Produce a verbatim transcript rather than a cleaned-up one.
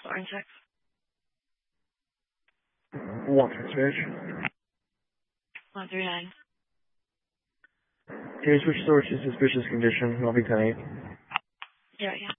Orange six. One for switch. one three nine. Can you switch storage to suspicious condition? I'll be ten eight. Yeah, yeah.